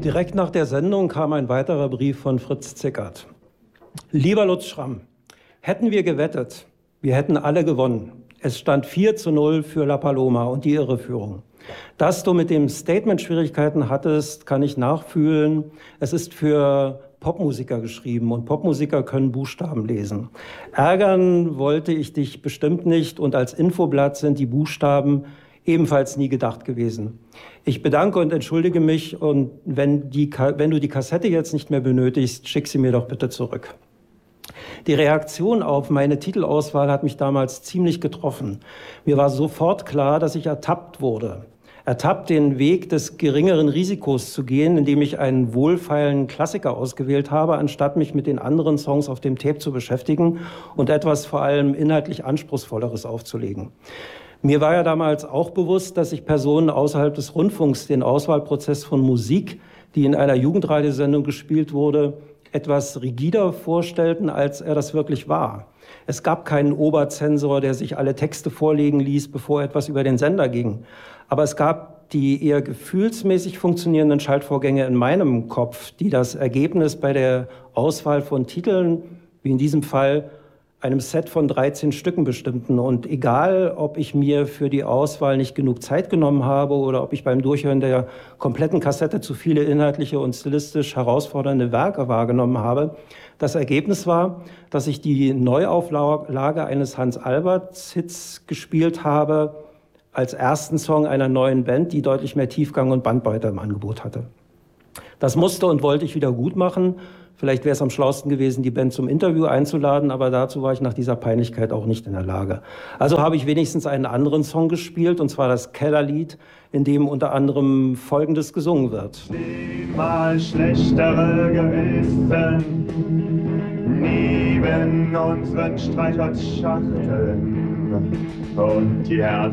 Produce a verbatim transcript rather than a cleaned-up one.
Direkt nach der Sendung kam ein weiterer Brief von Fritz Zickert. Lieber Lutz Schramm, hätten wir gewettet, wir hätten alle gewonnen. Es stand vier zu null für La Paloma und die Irreführung. Dass du mit dem Statement Schwierigkeiten hattest, kann ich nachfühlen. Es ist für Popmusiker geschrieben und Popmusiker können Buchstaben lesen. Ärgern wollte ich dich bestimmt nicht und als Infoblatt sind die Buchstaben ebenfalls nie gedacht gewesen. Ich bedanke und entschuldige mich und wenn, die, wenn du die Kassette jetzt nicht mehr benötigst, schick sie mir doch bitte zurück. Die Reaktion auf meine Titelauswahl hat mich damals ziemlich getroffen. Mir war sofort klar, dass ich ertappt wurde. Ertappt, den Weg des geringeren Risikos zu gehen, indem ich einen wohlfeilen Klassiker ausgewählt habe, anstatt mich mit den anderen Songs auf dem Tape zu beschäftigen und etwas vor allem inhaltlich Anspruchsvolleres aufzulegen. Mir war ja damals auch bewusst, dass sich Personen außerhalb des Rundfunks den Auswahlprozess von Musik, die in einer Jugendradiosendung gespielt wurde, etwas rigider vorstellten, als er das wirklich war. Es gab keinen Oberzensor, der sich alle Texte vorlegen ließ, bevor etwas über den Sender ging. Aber es gab die eher gefühlsmäßig funktionierenden Schaltvorgänge in meinem Kopf, die das Ergebnis bei der Auswahl von Titeln, wie in diesem Fall, einem Set von dreizehn Stücken bestimmten. Und egal, ob ich mir für die Auswahl nicht genug Zeit genommen habe oder ob ich beim Durchhören der kompletten Kassette zu viele inhaltliche und stilistisch herausfordernde Werke wahrgenommen habe, das Ergebnis war, dass ich die Neuauflage eines Hans-Albert-Hits gespielt habe, als ersten Song einer neuen Band, die deutlich mehr Tiefgang und Bandbreite im Angebot hatte. Das musste und wollte ich wieder gut machen. Vielleicht wäre es am schlausten gewesen, die Band zum Interview einzuladen, aber dazu war ich nach dieser Peinlichkeit auch nicht in der Lage. Also habe ich wenigstens einen anderen Song gespielt, und zwar das Kellerlied, in dem unter anderem Folgendes gesungen wird. Niemals schlechtere Gerissen, neben unseren Streichholzschachteln und die Herzen